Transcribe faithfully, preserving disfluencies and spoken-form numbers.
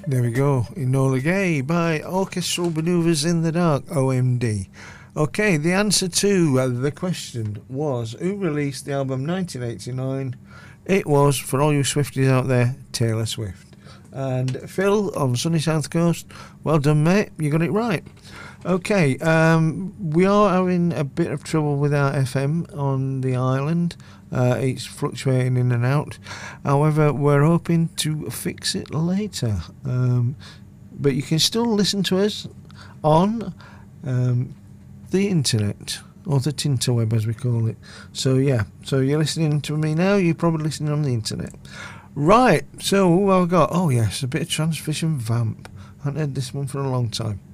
There we go. Enola Gay by Orchestral Maneuvers in the Dark, O M D. Okay, the answer to uh, the question was, who released the album nineteen eighty-nine? It was, for all you Swifties out there, Taylor Swift. And Phil on sunny South Coast, well done, mate. You got it right. Okay, um, we are having a bit of trouble with our F M on the island. Uh, it's fluctuating in and out. However, we're hoping to fix it later. Um, but you can still listen to us on um, the internet, or the Tinterweb as we call it. So yeah, so you're listening to me now, you're probably listening on the internet. Right, so what have I got? Oh yes, a bit of Transvision Vamp. I haven't heard this one for a long time.